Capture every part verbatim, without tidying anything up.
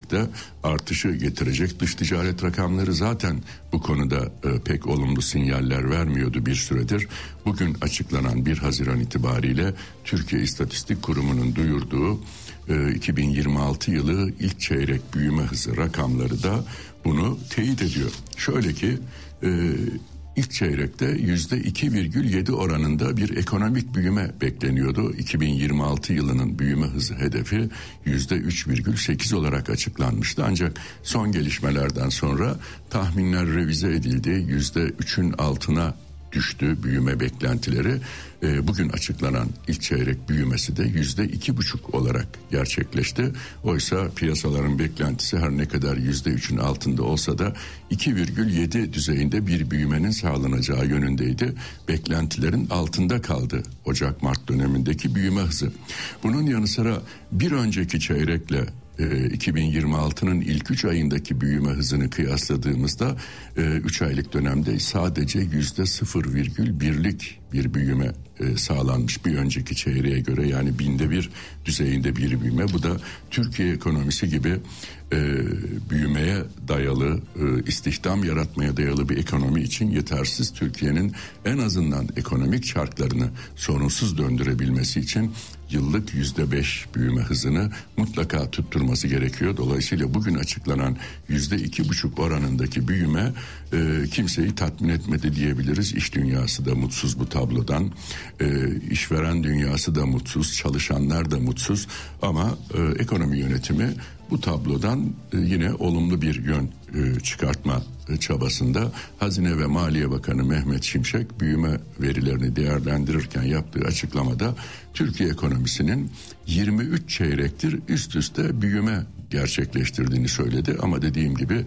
ticarette artışı getirecek. Dış ticaret rakamları zaten bu konuda e, pek olumlu sinyaller vermiyordu bir süredir. Bugün açıklanan bir Haziran itibariyle Türkiye İstatistik Kurumu'nun duyurduğu e, iki bin yirmi altı yılı ilk çeyrek büyüme hızı rakamları da bunu teyit ediyor. Şöyle ki e, İlk çeyrekte yüzde iki virgül yedi oranında bir ekonomik büyüme bekleniyordu. iki bin yirmi altı yılının büyüme hızı hedefi yüzde üç virgül sekiz olarak açıklanmıştı. Ancak son gelişmelerden sonra tahminler revize edildi. yüzde üçün altına düştü büyüme beklentileri. E, bugün açıklanan ilk çeyrek büyümesi de yüzde iki buçuk olarak gerçekleşti. Oysa piyasaların beklentisi her ne kadar yüzde üçün altında olsa da iki virgül yedi düzeyinde bir büyümenin sağlanacağı yönündeydi. Beklentilerin altında kaldı Ocak-Mart dönemindeki büyüme hızı. Bunun yanı sıra bir önceki çeyrekle iki bin yirmi altının ilk üç ayındaki büyüme hızını kıyasladığımızda üç aylık dönemde sadece yüzde sıfır virgül birlik bir büyüme sağlanmış bir önceki çeyreğe göre, yani binde bir düzeyinde bir büyüme. Bu da Türkiye ekonomisi gibi e, büyümeye dayalı, e, istihdam yaratmaya dayalı bir ekonomi için yetersiz. Türkiye'nin en azından ekonomik çarklarını sorunsuz döndürebilmesi için yıllık yüzde beş büyüme hızını mutlaka tutturması gerekiyor. Dolayısıyla bugün açıklanan yüzde iki buçuk oranındaki büyüme e, kimseyi tatmin etmedi diyebiliriz. İş dünyası da mutsuz bu tablodan. E, işveren dünyası da mutsuz, çalışanlar da mutsuz. Ama e, ekonomi yönetimi bu tablodan e, yine olumlu bir yön e, çıkartma e, çabasında. Hazine ve Maliye Bakanı Mehmet Şimşek büyüme verilerini değerlendirirken yaptığı açıklamada Türkiye ekonomisinin yirmi üç çeyrektir üst üste büyüme gerçekleştirdiğini söyledi. Ama dediğim gibi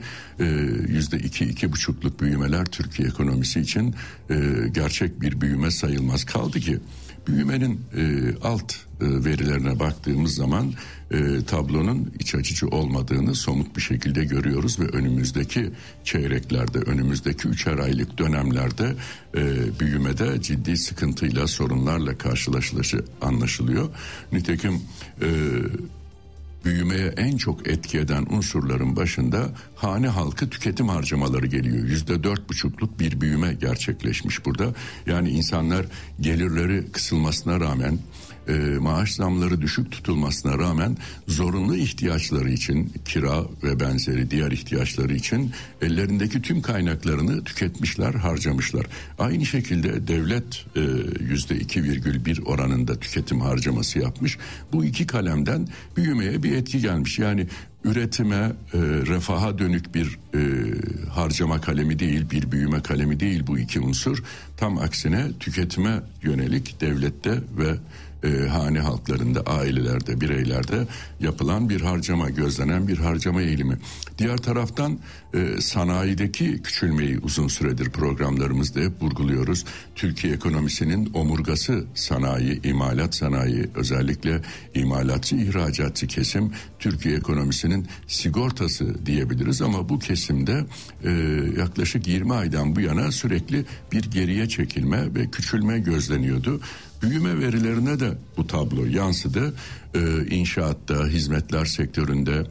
yüzde iki iki buçukluk büyümeler Türkiye ekonomisi için e, gerçek bir büyüme sayılmaz. Kaldı ki büyümenin e, alt e, verilerine baktığımız zaman e, tablonun iç açıcı olmadığını somut bir şekilde görüyoruz ve önümüzdeki çeyreklerde, önümüzdeki üçer aylık dönemlerde e, büyümede ciddi sıkıntıyla, sorunlarla karşılaşılacağı anlaşılıyor. Nitekim e, büyümeye en çok etki eden unsurların başında hane halkı tüketim harcamaları geliyor. Yüzde dört buçukluk bir büyüme gerçekleşmiş burada. Yani insanlar gelirleri kısılmasına rağmen, e, maaş zamları düşük tutulmasına rağmen zorunlu ihtiyaçları için, kira ve benzeri diğer ihtiyaçları için ellerindeki tüm kaynaklarını tüketmişler, harcamışlar. Aynı şekilde devlet e, yüzde iki virgül bir oranında tüketim harcaması yapmış. Bu iki kalemden büyümeye bir etki gelmiş. Yani üretime, e, refaha dönük bir e, harcama kalemi değil, bir büyüme kalemi değil bu iki unsur. Tam aksine tüketime yönelik devlette ve e, hane halklarında, ailelerde, bireylerde yapılan bir harcama, gözlenen bir harcama eğilimi. Diğer taraftan e, sanayideki küçülmeyi uzun süredir programlarımızda hep vurguluyoruz. Türkiye ekonomisinin omurgası sanayi, imalat sanayi, özellikle imalatçı, ihracatçı kesim Türkiye ekonomisinin sigortası diyebiliriz. Ama bu kesimde e, yaklaşık yirmi aydan bu yana sürekli bir geriye çekilme ve küçülme gözleniyordu. Büyüme verilerine de bu tablo yansıdı. Ee, inşaatta, hizmetler sektöründe,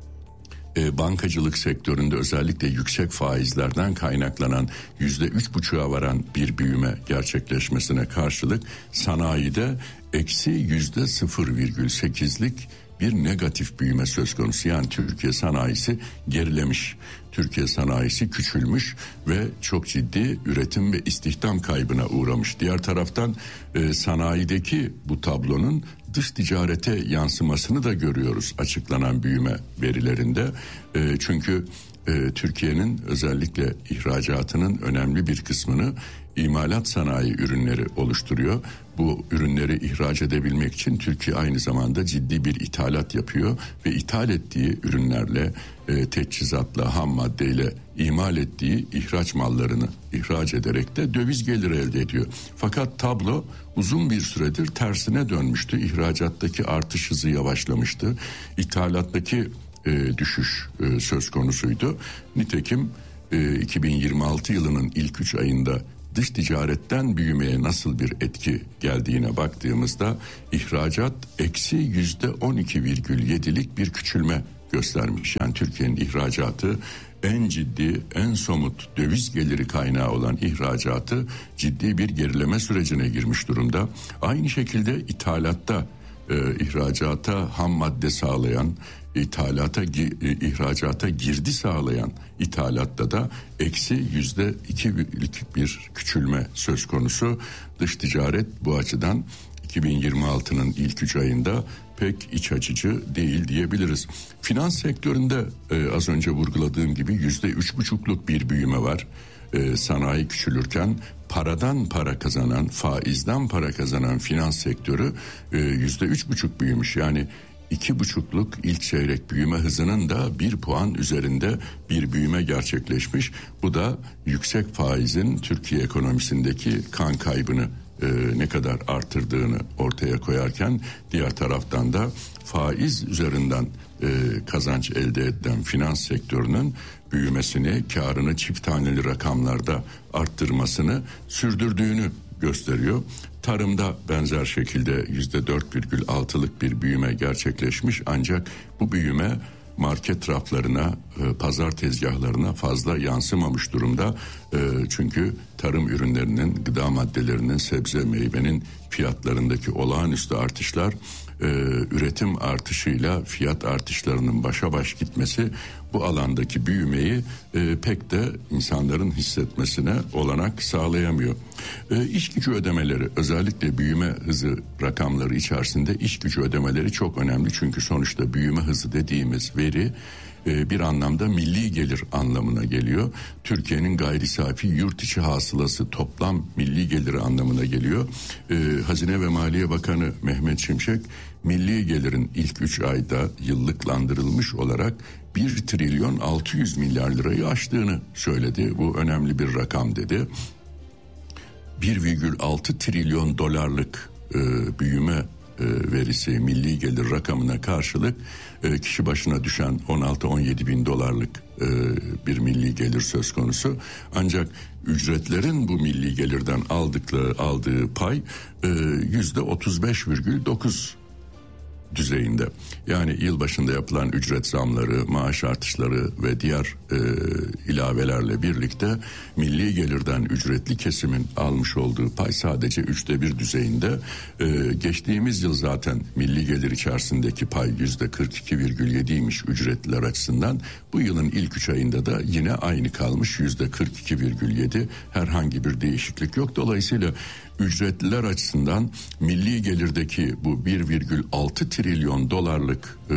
e, bankacılık sektöründe özellikle yüksek faizlerden kaynaklanan yüzde üç buçuğa varan bir büyüme gerçekleşmesine karşılık sanayide eksi yüzde sıfır virgül sekizlik bir negatif büyüme söz konusu. Yani Türkiye sanayisi gerilemiş, Türkiye sanayisi küçülmüş ve çok ciddi üretim ve istihdam kaybına uğramış. Diğer taraftan e, sanayideki bu tablonun dış ticarete yansımasını da görüyoruz açıklanan büyüme verilerinde. E, çünkü e, Türkiye'nin özellikle ihracatının önemli bir kısmını imalat sanayi ürünleri oluşturuyor. Bu ürünleri ihraç edebilmek için Türkiye aynı zamanda ciddi bir ithalat yapıyor ve ithal ettiği ürünlerle, e, teçhizatla, ham maddeyle imal ettiği ihraç mallarını ihraç ederek de döviz geliri elde ediyor. Fakat tablo uzun bir süredir tersine dönmüştü. İhracattaki artış hızı yavaşlamıştı. İthalattaki e, düşüş e, söz konusuydu. Nitekim e, iki bin yirmi altı yılının ilk üç ayında dış ticaretten büyümeye nasıl bir etki geldiğine baktığımızda ihracat eksi yüzde on iki virgül yedilik bir küçülme göstermiş. Yani Türkiye'nin ihracatı en ciddi, en somut döviz geliri kaynağı olan ihracatı ciddi bir gerileme sürecine girmiş durumda. Aynı şekilde ithalatta, e, ihracata ham madde sağlayan, ithalata, ihracata girdi sağlayan ithalatta da eksi yüzde ikilik bir küçülme söz konusu. Dış ticaret bu açıdan iki bin yirmi altının ilk üç ayında pek iç açıcı değil diyebiliriz. Finans sektöründe e, az önce vurguladığım gibi yüzde üç buçukluk bir büyüme var. E, sanayi küçülürken paradan para kazanan, faizden para kazanan finans sektörü e, yüzde üç buçuk büyümüş. Yani iki buçukluk ilk çeyrek büyüme hızının da bir puan üzerinde bir büyüme gerçekleşmiş. Bu da yüksek faizin Türkiye ekonomisindeki kan kaybını e, ne kadar artırdığını ortaya koyarken, diğer taraftan da faiz üzerinden e, kazanç elde eden finans sektörünün büyümesini, karını çift taneli rakamlarda arttırmasını sürdürdüğünü gösteriyor. Tarımda benzer şekilde yüzde dört virgül altılık bir büyüme gerçekleşmiş, ancak bu büyüme market raflarına, pazar tezgahlarına fazla yansımamış durumda. Çünkü tarım ürünlerinin, gıda maddelerinin, sebze meyvenin fiyatlarındaki olağanüstü artışlar, üretim artışıyla fiyat artışlarının başa baş gitmesi bu alandaki büyümeyi e, pek de insanların hissetmesine olanak sağlayamıyor. E, iş gücü ödemeleri, özellikle büyüme hızı rakamları içerisinde iş gücü ödemeleri çok önemli. Çünkü sonuçta büyüme hızı dediğimiz veri e, bir anlamda milli gelir anlamına geliyor. Türkiye'nin gayri safi yurt içi hasılası toplam milli geliri anlamına geliyor. E, Hazine ve Maliye Bakanı Mehmet Şimşek, milli gelirin ilk üç ayda yıllıklandırılmış olarak bir trilyon altı yüz milyar lirayı aştığını söyledi. Bu önemli bir rakam dedi. bir virgül altı trilyon dolarlık e, büyüme e, verisi, milli gelir rakamına karşılık e, kişi başına düşen on altı on yedi bin dolarlık e, bir milli gelir söz konusu. Ancak ücretlerin bu milli gelirden aldıkları aldığı pay e, yüzde otuz beş virgül dokuz düzeyinde. Yani yıl başında yapılan ücret zamları, maaş artışları ve diğer e, ilavelerle birlikte milli gelirden ücretli kesimin almış olduğu pay sadece üçte bir düzeyinde. E, geçtiğimiz yıl zaten milli gelir içerisindeki pay yüzde kırk iki virgül yediymiş ücretliler açısından. Bu yılın ilk üç ayında da yine aynı kalmış, yüzde kırk iki virgül yedi. Herhangi bir değişiklik yok. Dolayısıyla ücretliler açısından milli gelirdeki bu bir virgül altı trilyon dolarlık e,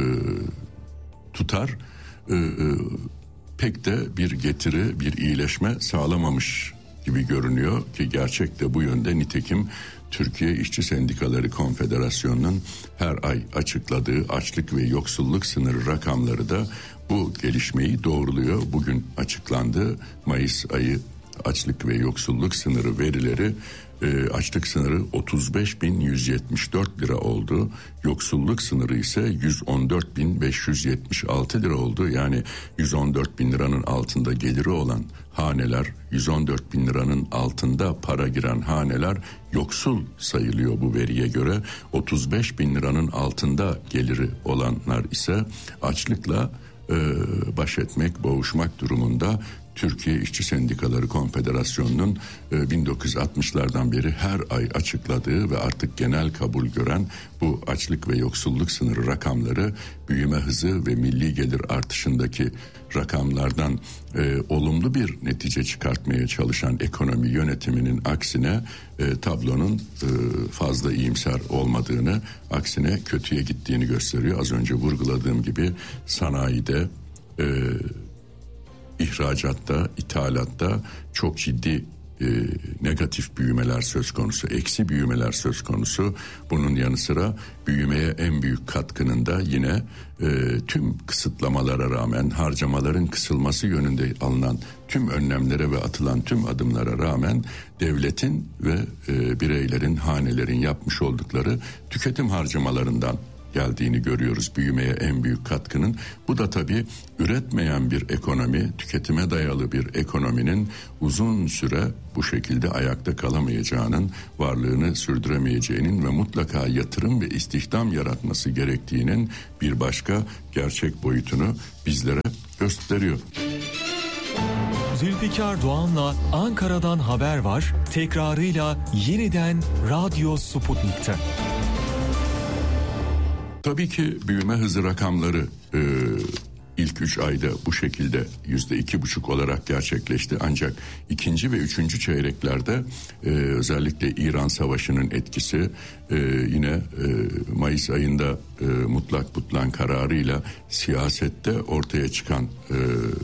tutar e, e, pek de bir getiri, bir iyileşme sağlamamış gibi görünüyor ki gerçek de bu yönde. Nitekim Türkiye İşçi Sendikaları Konfederasyonu'nun her ay açıkladığı açlık ve yoksulluk sınırı rakamları da bu gelişmeyi doğruluyor. Bugün açıklandı. Mayıs ayı açlık ve yoksulluk sınırı verileri. E, açlık sınırı otuz beş bin yüz yetmiş dört lira oldu. Yoksulluk sınırı ise yüz on dört bin beş yüz yetmiş altı lira oldu. Yani yüz on dört bin liranın altında geliri olan haneler, yüz on dört bin liranın altında para giren haneler yoksul sayılıyor bu veriye göre. otuz beş bin liranın altında geliri olanlar ise açlıkla e, baş etmek, boğuşmak durumunda. Türkiye İşçi Sendikaları Konfederasyonu'nun bin dokuz yüz altmışlardan beri her ay açıkladığı ve artık genel kabul gören bu açlık ve yoksulluk sınırı rakamları büyüme hızı ve milli gelir artışındaki rakamlardan e, olumlu bir netice çıkartmaya çalışan ekonomi yönetiminin aksine e, tablonun e, fazla iyimser olmadığını, aksine kötüye gittiğini gösteriyor. Az önce vurguladığım gibi sanayide, e, İhracatta, ithalatta çok ciddi e, negatif büyümeler söz konusu, eksi büyümeler söz konusu. Bunun yanı sıra büyümeye en büyük katkının da yine e, tüm kısıtlamalara rağmen, harcamaların kısılması yönünde alınan tüm önlemlere ve atılan tüm adımlara rağmen devletin ve e, bireylerin, hanelerin yapmış oldukları tüketim harcamalarından geldiğini görüyoruz. Büyümeye en büyük katkının. Bu da tabii üretmeyen bir ekonomi, tüketime dayalı bir ekonominin uzun süre bu şekilde ayakta kalamayacağının, varlığını sürdüremeyeceğinin ve mutlaka yatırım ve istihdam yaratması gerektiğinin bir başka gerçek boyutunu bizlere gösteriyor. Zülfikar Doğan'la Ankara'dan haber var. Tekrarıyla yeniden Radyo Sputnik'te. Tabii ki büyüme hızı rakamları e, ilk üç ayda bu şekilde yüzde iki buçuk olarak gerçekleşti. Ancak ikinci ve üçüncü çeyreklerde e, özellikle İran Savaşı'nın etkisi e, yine e, Mayıs ayında e, mutlak butlan kararıyla siyasette ortaya çıkan e,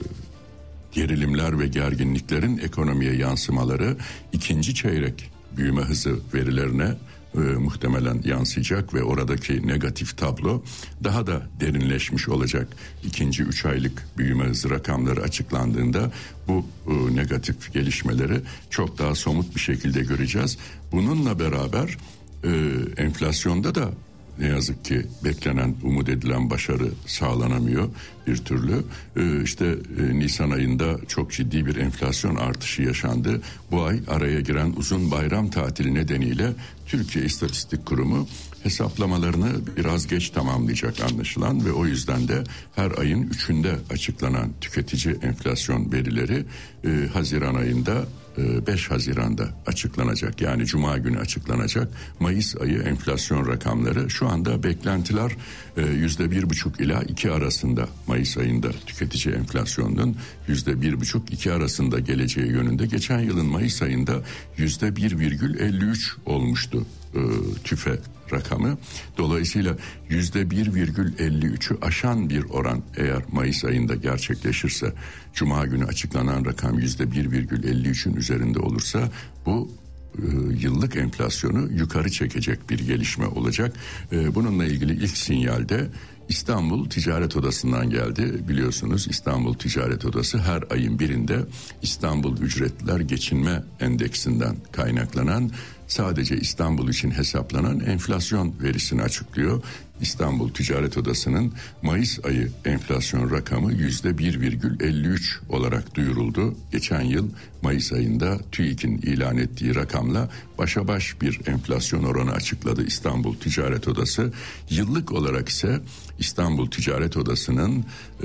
gerilimler ve gerginliklerin ekonomiye yansımaları ikinci çeyrek büyüme hızı verilerine e, muhtemelen yansıyacak ve oradaki negatif tablo daha da derinleşmiş olacak. İkinci üç aylık büyüme hızı rakamları açıklandığında bu e, negatif gelişmeleri çok daha somut bir şekilde göreceğiz. Bununla beraber e, enflasyonda da ne yazık ki beklenen, umut edilen başarı sağlanamıyor bir türlü. Ee, işte e, Nisan ayında çok ciddi bir enflasyon artışı yaşandı. Bu ay araya giren uzun bayram tatili nedeniyle Türkiye İstatistik Kurumu hesaplamalarını biraz geç tamamlayacak anlaşılan ve o yüzden de her ayın üçünde açıklanan tüketici enflasyon verileri e, Haziran ayında beş Haziran'da açıklanacak, yani Cuma günü açıklanacak. Mayıs ayı enflasyon rakamları şu anda beklentiler yüzde bir buçuk ila iki arasında. Mayıs ayında tüketici enflasyonunun yüzde bir buçuk iki arasında geleceği yönünde. Geçen yılın Mayıs ayında yüzde bir virgül elli üç olmuştu e, tüfe rakamı. Dolayısıyla yüzde bir virgül elli üçü aşan bir oran eğer Mayıs ayında gerçekleşirse, Cuma günü açıklanan rakam yüzde bir virgül elli üçün üzerinde olursa bu e, yıllık enflasyonu yukarı çekecek bir gelişme olacak. E, bununla ilgili ilk sinyalde İstanbul Ticaret Odası'ndan geldi. Biliyorsunuz İstanbul Ticaret Odası her ayın birinde İstanbul Ücretliler Geçinme Endeksinden kaynaklanan, sadece İstanbul için hesaplanan enflasyon verisini açıklıyor. İstanbul Ticaret Odası'nın Mayıs ayı enflasyon rakamı yüzde bir virgül elli üç olarak duyuruldu. Geçen yıl Mayıs ayında TÜİK'in ilan ettiği rakamla başa baş bir enflasyon oranı açıkladı İstanbul Ticaret Odası. Yıllık olarak ise İstanbul Ticaret Odası'nın e,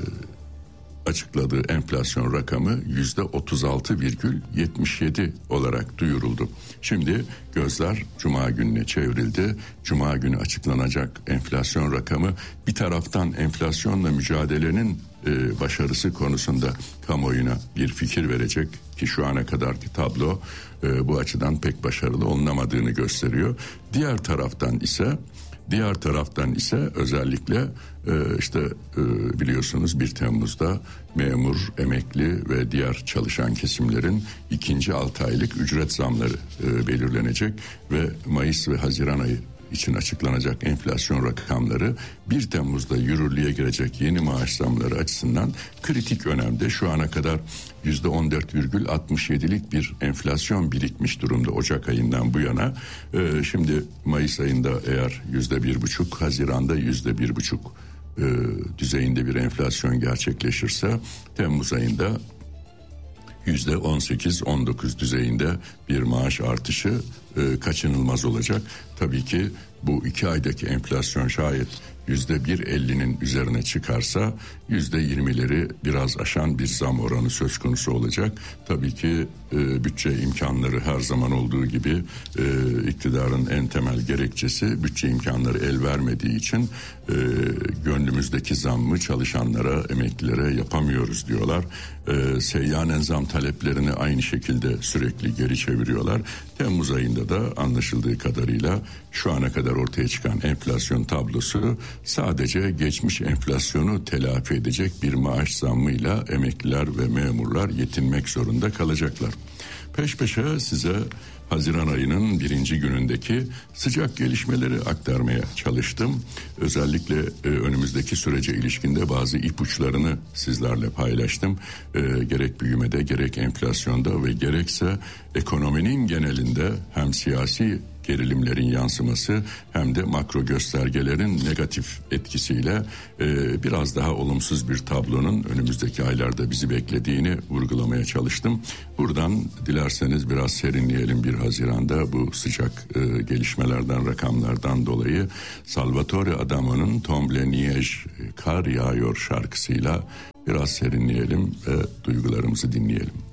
açıkladığı enflasyon rakamı yüzde otuz altı virgül yetmiş yedi olarak duyuruldu. Şimdi gözler Cuma gününe çevrildi. Cuma günü açıklanacak enflasyon rakamı bir taraftan enflasyonla mücadelenin e, başarısı konusunda kamuoyuna bir fikir verecek ki şu ana kadarki tablo e, bu açıdan pek başarılı olunamadığını gösteriyor. Diğer taraftan ise Diğer taraftan ise özellikle e, işte e, biliyorsunuz bir Temmuz'da memur, emekli ve diğer çalışan kesimlerin ikinci altı aylık ücret zamları e, belirlenecek ve Mayıs ve Haziran ayı için açıklanacak enflasyon rakamları bir Temmuz'da yürürlüğe girecek yeni maaş zamları açısından kritik önemde. Şu ana kadar yüzde on dört virgül altmış yedilik bir enflasyon birikmiş durumda Ocak ayından bu yana. Ee, şimdi Mayıs ayında eğer yüzde bir buçuk, Haziran'da yüzde bir buçuk e, düzeyinde bir enflasyon gerçekleşirse, Temmuz ayında yüzde on sekiz on dokuz düzeyinde bir maaş artışı e, kaçınılmaz olacak. Tabii ki bu iki aydaki enflasyon şayet yüzde bir ellinin üzerine çıkarsa yüzde yirmileri biraz aşan bir zam oranı söz konusu olacak. Tabii ki e, bütçe imkanları her zaman olduğu gibi e, iktidarın en temel gerekçesi bütçe imkanları el vermediği için e, gönlümüzdeki zammı çalışanlara, emeklilere yapamıyoruz diyorlar. E, seyyanen zam taleplerini aynı şekilde sürekli geri çeviriyorlar. Temmuz ayında da anlaşıldığı kadarıyla şu ana kadar ortaya çıkan enflasyon tablosu sadece geçmiş enflasyonu telafi edecek bir maaş zammıyla emekliler ve memurlar yetinmek zorunda kalacaklar. Peş peşe size Haziran ayının birinci günündeki sıcak gelişmeleri aktarmaya çalıştım. Özellikle e, önümüzdeki sürece ilişkinde bazı ipuçlarını sizlerle paylaştım. E, gerek büyümede, gerek enflasyonda ve gerekse ekonominin genelinde hem siyasi gerilimlerin yansıması hem de makro göstergelerin negatif etkisiyle e, biraz daha olumsuz bir tablonun önümüzdeki aylarda bizi beklediğini vurgulamaya çalıştım. Buradan dilerseniz biraz serinleyelim bir Haziran'da bu sıcak e, gelişmelerden, rakamlardan dolayı Salvatore Adamo'nun Tombe Neige, Kar Yağıyor şarkısıyla biraz serinleyelim ve duygularımızı dinleyelim.